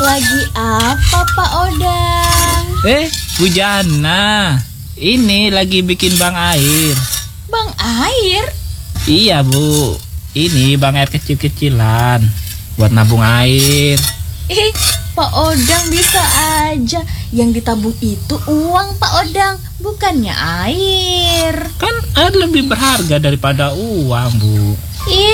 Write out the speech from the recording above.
Lagi apa Pak Odang? Bu Jana, ini lagi bikin bank air. Bank air? Iya Bu, ini bank air kecil-kecilan buat nabung air. Pak Odang bisa aja. Yang ditabung itu uang Pak Odang, bukannya air. Kan air lebih berharga daripada uang Bu.